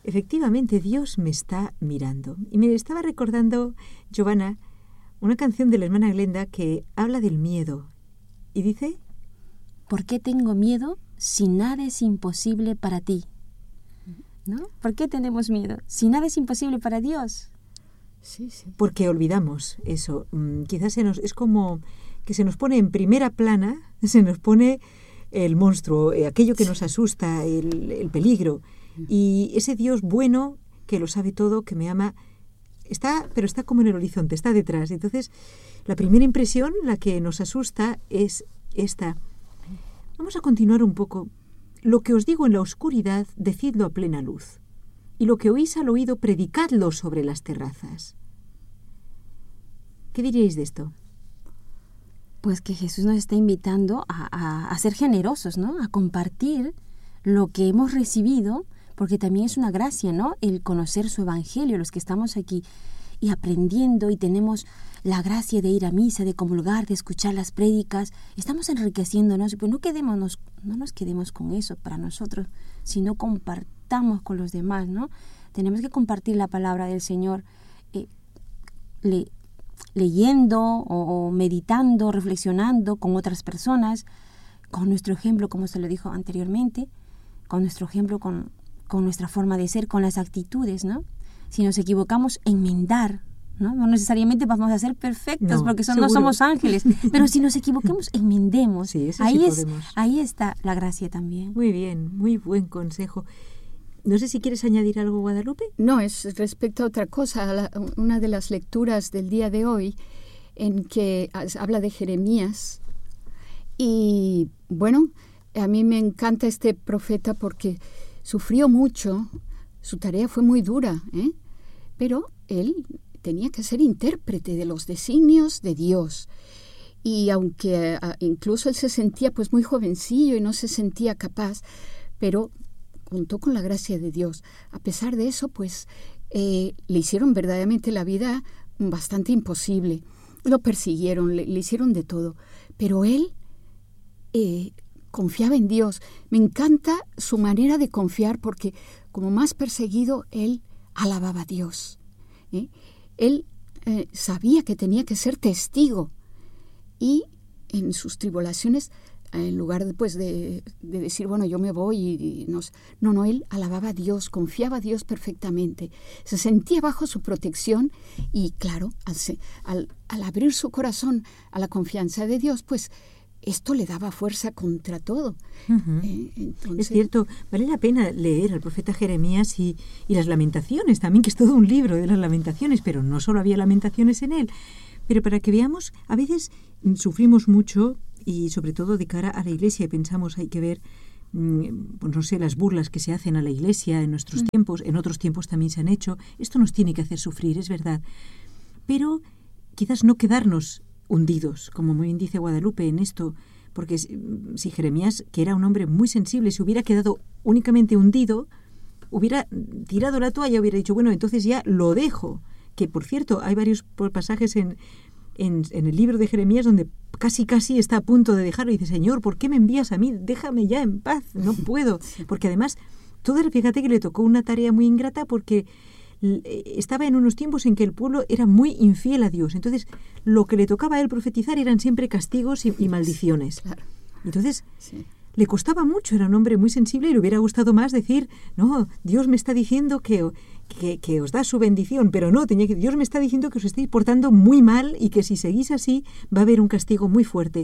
Efectivamente, Dios me está mirando. Y me estaba recordando, Giovanna, una canción de la hermana Glenda que habla del miedo. Y dice: ¿por qué tengo miedo si nada es imposible para ti? ¿No? ¿Por qué tenemos miedo si nada es imposible para Dios? Sí. Porque olvidamos eso. Quizás es como que se nos pone en primera plana, se nos pone el monstruo, aquello que nos asusta, el peligro. Y ese Dios bueno, que lo sabe todo, que me ama, pero está como en el horizonte, está detrás. Entonces, la primera impresión, la que nos asusta, es esta. Vamos a continuar un poco. Lo que os digo en la oscuridad, decidlo a plena luz. Y lo que oís al oído, predicadlo sobre las terrazas. ¿Qué diríais de esto? Pues que Jesús nos está invitando a ser generosos, ¿no? A compartir lo que hemos recibido, porque también es una gracia, ¿no? El conocer su evangelio, los que estamos aquí y aprendiendo y tenemos la gracia de ir a misa, de comulgar, de escuchar las prédicas, estamos enriqueciéndonos, pues no nos quedemos con eso para nosotros, sino compartamos con los demás, ¿no? Tenemos que compartir la palabra del Señor leyendo o meditando, reflexionando con otras personas, con nuestro ejemplo, como se lo dijo anteriormente, con nuestro ejemplo, con nuestra forma de ser, con las actitudes, ¿no? Si nos equivocamos, enmendar, ¿no? No necesariamente vamos a ser perfectos, porque no somos ángeles, pero si nos equivoquemos, enmendemos. Sí, eso ahí sí podemos. Ahí está la gracia también. Muy bien, muy buen consejo. No sé si quieres añadir algo, Guadalupe. No, es respecto a otra cosa, una de las lecturas del día de hoy, en que habla de Jeremías. Y bueno, a mí me encanta este profeta porque sufrió mucho, su tarea fue muy dura, pero él tenía que ser intérprete de los designios de Dios. Y aunque incluso él se sentía pues muy jovencillo y no se sentía capaz, pero contó con la gracia de Dios. A pesar de eso, pues le hicieron verdaderamente la vida bastante imposible. Lo persiguieron, le hicieron de todo. Pero él confiaba en Dios. Me encanta su manera de confiar porque como más perseguido, él alababa a Dios. Él sabía que tenía que ser testigo y en sus tribulaciones, en lugar de decir, bueno, yo me voy, no, él alababa a Dios, confiaba a Dios perfectamente, se sentía bajo su protección y claro, al abrir su corazón a la confianza de Dios, pues esto le daba fuerza contra todo. Uh-huh. Es cierto, vale la pena leer al profeta Jeremías y las lamentaciones también, que es todo un libro de las lamentaciones, pero no solo había lamentaciones en él. Pero para que veamos, a veces sufrimos mucho y sobre todo de cara a la Iglesia, pensamos hay que ver, pues no sé, las burlas que se hacen a la Iglesia en nuestros tiempos, en otros tiempos también se han hecho. Esto nos tiene que hacer sufrir, es verdad. Pero quizás no quedarnos hundidos, como muy bien dice Guadalupe en esto, porque si Jeremías, que era un hombre muy sensible, se hubiera quedado únicamente hundido, hubiera tirado la toalla, hubiera dicho, bueno, entonces ya lo dejo. Que, por cierto, hay varios pasajes en el libro de Jeremías donde casi está a punto de dejarlo y dice, Señor, ¿por qué me envías a mí? Déjame ya en paz, no puedo. Porque además, fíjate que le tocó una tarea muy ingrata porque estaba en unos tiempos en que el pueblo era muy infiel a Dios. Entonces, lo que le tocaba a él profetizar eran siempre castigos y maldiciones. Claro. Entonces, le costaba mucho, era un hombre muy sensible y le hubiera gustado más decir, no, Dios me está diciendo que os da su bendición, pero no, Dios me está diciendo que os estáis portando muy mal y que si seguís así va a haber un castigo muy fuerte.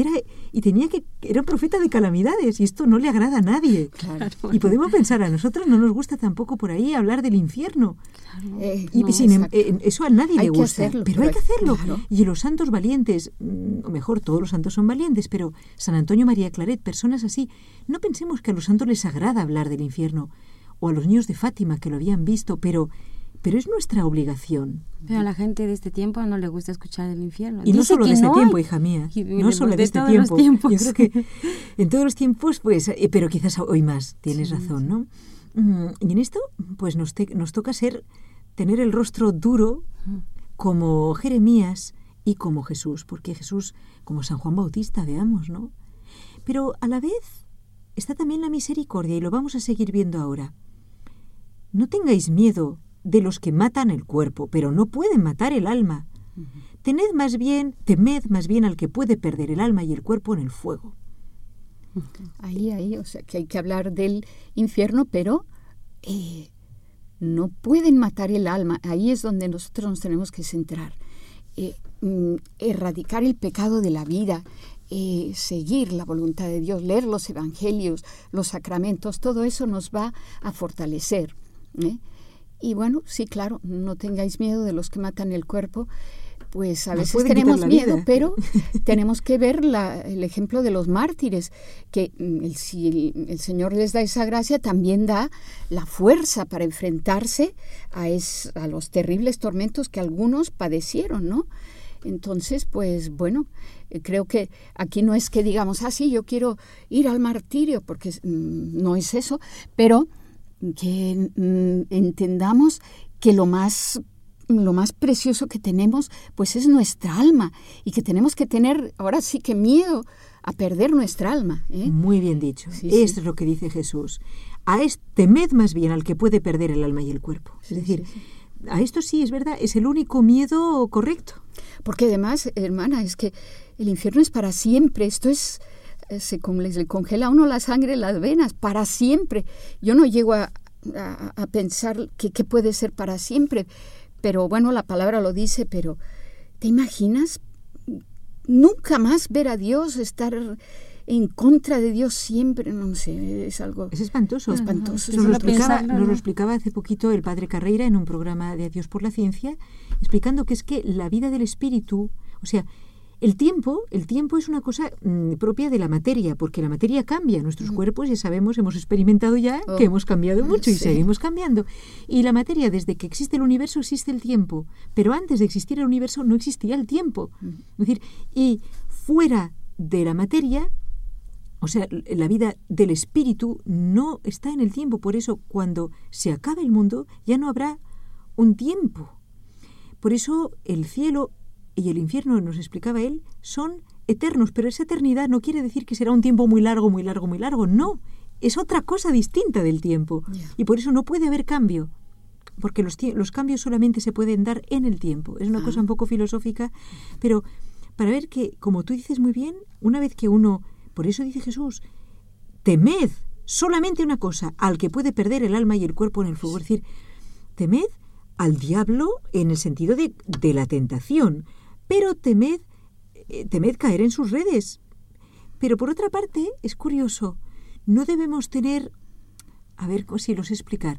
Era un profeta de calamidades y esto no le agrada a nadie. Claro. Y podemos pensar, a nosotros no nos gusta tampoco por ahí hablar del infierno. Claro. Eso a nadie le gusta, pero hay que hacerlo. Claro. Y los santos valientes, o mejor, todos los santos son valientes, pero San Antonio María Claret, personas así, no pensemos que a los santos les agrada hablar del infierno, o a los niños de Fátima que lo habían visto, pero es nuestra obligación. Pero a la gente de este tiempo no le gusta escuchar del infierno. Y no solo de este tiempo, hija mía. No solo de este tiempo. Yo creo que en todos los tiempos, pues, pero quizás hoy más, tienes razón, ¿no? Y en esto, pues nos toca tener el rostro duro como Jeremías y como Jesús, porque Jesús, como San Juan Bautista, veamos, ¿no? Pero a la vez está también la misericordia y lo vamos a seguir viendo ahora. no tengáis miedo de los que matan el cuerpo, pero no pueden matar el alma. Temed más bien al que puede perder el alma y el cuerpo en el fuego. Ahí, o sea, que hay que hablar del infierno, pero no pueden matar el alma. Ahí es donde nosotros nos tenemos que centrar. Erradicar el pecado de la vida, seguir la voluntad de Dios, leer los evangelios, los sacramentos, todo eso nos va a fortalecer. Y bueno, sí, claro, no tengáis miedo de los que matan el cuerpo. Pues a veces tenemos miedo, pero tenemos que ver el ejemplo de los mártires, que si el Señor les da esa gracia, también da la fuerza para enfrentarse a los terribles tormentos que algunos padecieron, ¿no? Entonces, pues bueno, creo que aquí no es que digamos, sí, yo quiero ir al martirio, porque no es eso, pero que entendamos que lo más precioso que tenemos, pues es nuestra alma, y que tenemos que tener, ahora sí que miedo a perder nuestra alma. Muy bien dicho. Sí, Esto es lo que dice Jesús. Temed más bien al que puede perder el alma y el cuerpo. Es decir, a esto sí, es verdad, es el único miedo correcto. Porque además, hermana, es que el infierno es para siempre. Esto es, se le congela a uno la sangre en las venas, para siempre. Yo no llego a pensar que puede ser para siempre. Pero bueno, la palabra lo dice, pero ¿te imaginas nunca más ver a Dios, estar en contra de Dios siempre? No sé, es algo... Es espantoso. Espantoso. Nos lo explicaba hace poquito el padre Carreira en un programa de A Dios por la Ciencia, explicando que es que la vida del espíritu, o sea, el tiempo es una cosa propia de la materia, porque la materia cambia. Nuestros cuerpos, ya sabemos, hemos experimentado ya que hemos cambiado mucho y seguimos cambiando. Y la materia, desde que existe el universo, existe el tiempo. Pero antes de existir el universo no existía el tiempo. Es decir, y fuera de la materia, o sea, la vida del espíritu no está en el tiempo. Por eso, cuando se acabe el mundo, ya no habrá un tiempo. Por eso, el cielo y el infierno, nos explicaba él, son eternos, pero esa eternidad no quiere decir que será un tiempo muy largo, muy largo, muy largo. No, es otra cosa distinta del tiempo. Y por eso no puede haber cambio, porque los cambios solamente se pueden dar en el tiempo. Es una cosa un poco filosófica, pero para ver que, como tú dices muy bien, una vez que uno... Por eso dice Jesús, temed solamente una cosa, al que puede perder el alma y el cuerpo en el fuego. Es decir, temed al diablo en el sentido de la tentación, pero temed caer en sus redes. Pero por otra parte, es curioso, no debemos tener... A ver si lo sé explicar.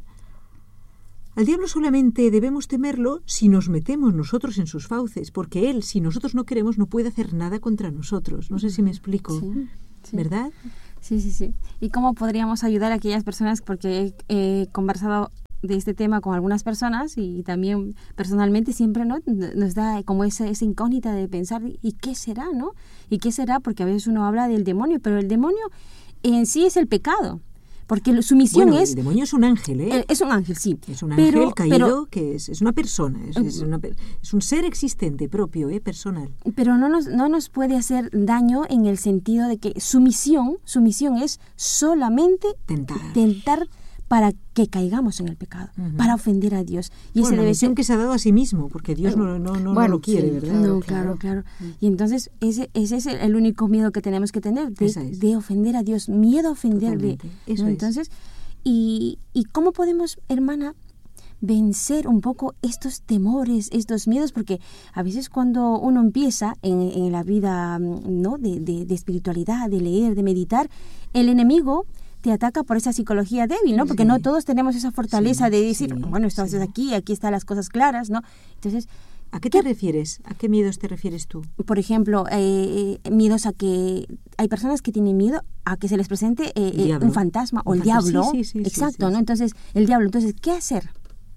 Al diablo solamente debemos temerlo si nos metemos nosotros en sus fauces, porque él, si nosotros no queremos, no puede hacer nada contra nosotros. No sé si me explico, ¿verdad? Sí. ¿Y cómo podríamos ayudar a aquellas personas? Porque he conversado de este tema con algunas personas y también personalmente siempre nos da como esa incógnita de pensar ¿y qué será? ¿No? ¿Y qué será? Porque a veces uno habla del demonio, pero el demonio en sí es el pecado. Porque su misión es... El demonio es un ángel, ¿eh? Es un ángel, sí. Es un ángel caído que es una persona, es un ser existente propio, personal. Pero no nos puede hacer daño en el sentido de que su misión es solamente tentar para que caigamos en el pecado, para ofender a Dios. Y esa debe ser que se ha dado a sí mismo, porque Dios no lo quiere, ¿verdad? No, claro. Y entonces ese es el único miedo que tenemos que tener, de ofender a Dios, miedo a ofenderle. Entonces, ¿y cómo podemos, hermana, vencer un poco estos temores, estos miedos? Porque a veces cuando uno empieza en la vida, ¿no?, de espiritualidad, de leer, de meditar, el enemigo te ataca por esa psicología débil, ¿no? Porque no todos tenemos esa fortaleza de decir, bueno, esto haces aquí están las cosas claras, ¿no? Entonces, ¿a qué te refieres? ¿A qué miedos te refieres tú? Por ejemplo, miedos a que... Hay personas que tienen miedo a que se les presente un fantasma o el diablo. Exacto, ¿no? Entonces, el diablo. Entonces, ¿qué hacer?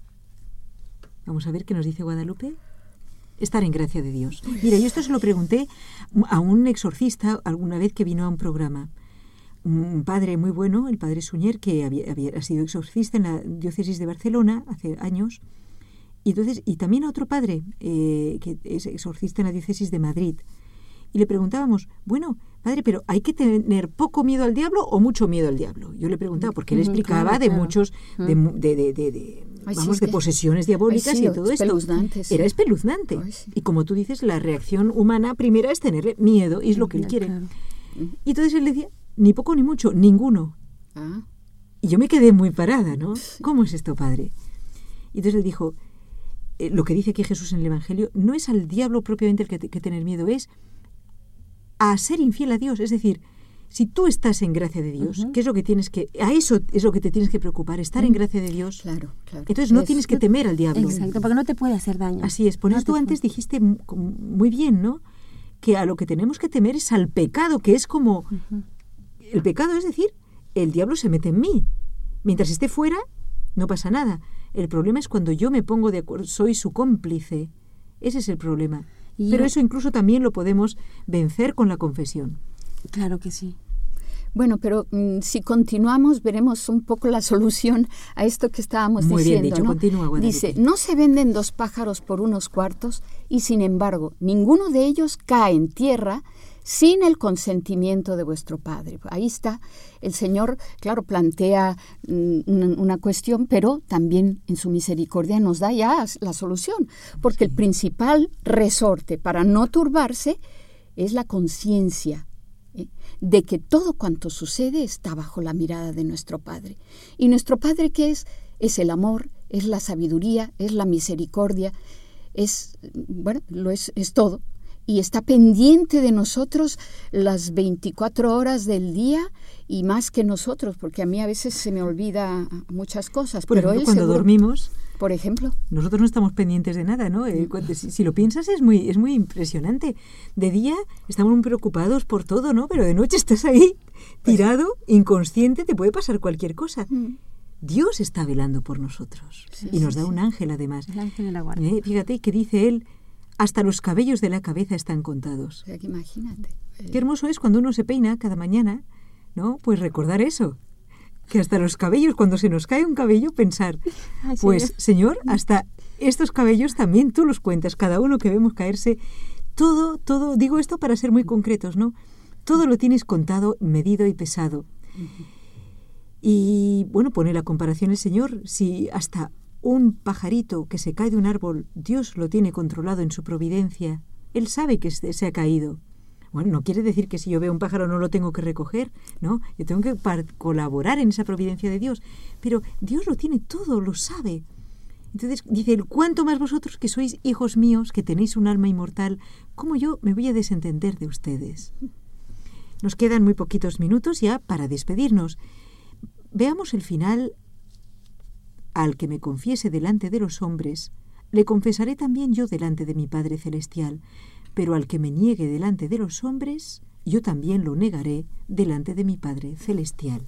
Vamos a ver qué nos dice Guadalupe. Estar en gracia de Dios. Mira, yo esto se lo pregunté a un exorcista alguna vez que vino a un programa. Un padre muy bueno, el padre Suñer, que había sido exorcista en la diócesis de Barcelona hace años, y también a otro padre que es exorcista en la diócesis de Madrid. Y le preguntábamos, bueno, padre, pero ¿hay que tener poco miedo al diablo o mucho miedo al diablo? Yo le preguntaba, porque él explicaba de muchos, de posesiones diabólicas y todo esto. Sí. Era espeluznante. Ay, sí. Y como tú dices, la reacción humana primera es tenerle miedo, y es lo que él quiere. Claro. Y entonces él decía, ni poco ni mucho, ninguno. Ah, Y yo me quedé muy parada, ¿no? ¿Cómo es esto, padre? Y entonces él dijo, lo que dice aquí Jesús en el Evangelio, no es al diablo propiamente el que tener miedo, es a ser infiel a Dios. Es decir, si tú estás en gracia de Dios, ¿qué es lo que a eso es lo que te tienes que preocupar, estar en gracia de Dios? claro. Entonces no tienes que temer al diablo. Exacto, porque no te puede hacer daño. Así es. Por eso tú antes dijiste muy bien, ¿no? Que a lo que tenemos que temer es al pecado, que es como... El pecado, es decir, el diablo se mete en mí. Mientras esté fuera, no pasa nada. El problema es cuando yo me pongo de acuerdo, soy su cómplice. Ese es el problema. Pero eso incluso también lo podemos vencer con la confesión. Claro que sí. Bueno, pero si continuamos, veremos un poco la solución a esto que estábamos Muy diciendo. bien dicho, ¿no? continúa, Guadalupe. Dice, no se venden 2 pájaros por unos cuartos, y sin embargo, ninguno de ellos cae en tierra sin el consentimiento de vuestro Padre. Ahí está, el Señor, claro, plantea una cuestión, pero también en su misericordia nos da ya la solución, porque el principal resorte para no turbarse es la conciencia de que todo cuanto sucede está bajo la mirada de nuestro Padre. ¿Y nuestro Padre qué es? Es el amor, es la sabiduría, es la misericordia, es todo. Y está pendiente de nosotros las 24 horas del día y más que nosotros, porque a mí a veces se me olvida muchas cosas. Por ejemplo, cuando dormimos, por ejemplo, nosotros no estamos pendientes de nada, ¿no? Si lo piensas es muy impresionante. De día estamos muy preocupados por todo, ¿no? Pero de noche estás ahí tirado, inconsciente, te puede pasar cualquier cosa. Dios está velando por nosotros y nos da un ángel además. El ángel de la guarda. Fíjate que dice él, hasta los cabellos de la cabeza están contados. O sea, que imagínate. Qué hermoso es cuando uno se peina cada mañana, ¿no? Pues recordar eso. Que hasta los cabellos, cuando se nos cae un cabello, pensar, pues Señor, hasta estos cabellos también tú los cuentas, cada uno que vemos caerse, todo, digo esto para ser muy concretos, ¿no? Todo lo tienes contado, medido y pesado. Y bueno, pone la comparación el Señor, si hasta un pajarito que se cae de un árbol, Dios lo tiene controlado en su providencia, Él sabe que se ha caído. Bueno, no quiere decir que si yo veo un pájaro no lo tengo que recoger, ¿no? Yo tengo que colaborar en esa providencia de Dios. Pero Dios lo tiene todo, lo sabe. Entonces dice, ¿cuánto más vosotros que sois hijos míos, que tenéis un alma inmortal? ¿Cómo yo me voy a desentender de ustedes? Nos quedan muy poquitos minutos ya para despedirnos. Veamos el final. Al que me confiese delante de los hombres, le confesaré también yo delante de mi Padre Celestial. Pero al que me niegue delante de los hombres, yo también lo negaré delante de mi Padre Celestial.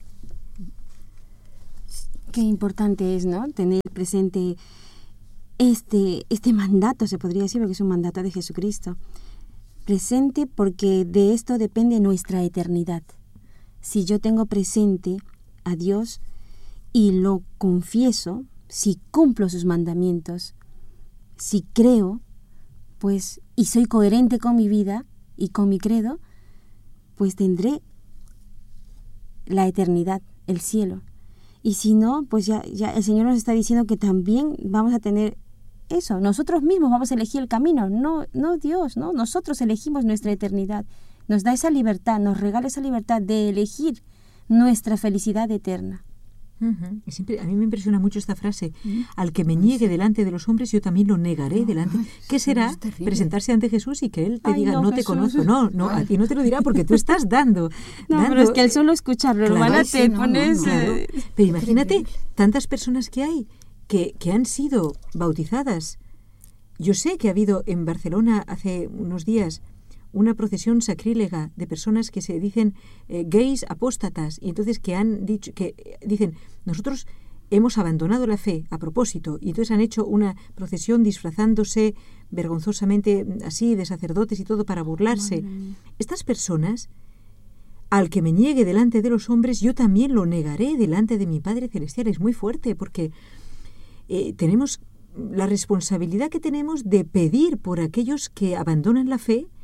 Qué importante es, ¿no? Tener presente este mandato, se podría decir, porque es un mandato de Jesucristo. Presente porque de esto depende nuestra eternidad. Si yo tengo presente a Dios y lo confieso, si cumplo sus mandamientos, si creo, pues, y soy coherente con mi vida y con mi credo, pues tendré la eternidad, el cielo. Y si no, pues ya el Señor nos está diciendo que también vamos a tener eso. Nosotros mismos vamos a elegir el camino, no Dios, ¿no? Nosotros elegimos nuestra eternidad. Nos da esa libertad, nos regala esa libertad de elegir nuestra felicidad eterna. Siempre, a mí me impresiona mucho esta frase, al que me niegue delante de los hombres, yo también lo negaré delante. ¿Qué será? Presentarse ante Jesús y que Él te diga, no te conozco. No, a ti no te lo dirá porque tú estás dando. Pero es que al solo escucharlo, claro, hermana, te pones... Claro. Pero imagínate, tantas personas que hay que han sido bautizadas. Yo sé que ha habido en Barcelona hace unos días una procesión sacrílega de personas que se dicen gays apóstatas, y entonces que dicen, nosotros hemos abandonado la fe a propósito, y entonces han hecho una procesión disfrazándose vergonzosamente así de sacerdotes y todo para burlarse. Estas personas, al que me niegue delante de los hombres, yo también lo negaré delante de mi Padre Celestial. Es muy fuerte porque tenemos la responsabilidad que tenemos de pedir por aquellos que abandonan la fe,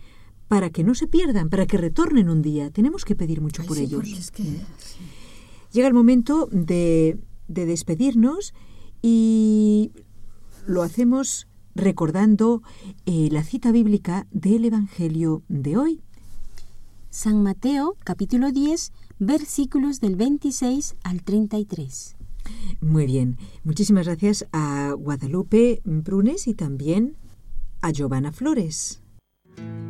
para que no se pierdan, para que retornen un día. Tenemos que pedir mucho por ellos. Es que, Llega el momento de despedirnos y lo hacemos recordando la cita bíblica del Evangelio de hoy. San Mateo, capítulo 10, versículos del 26 al 33. Muy bien. Muchísimas gracias a Guadalupe Prunes y también a Giovanna Flores.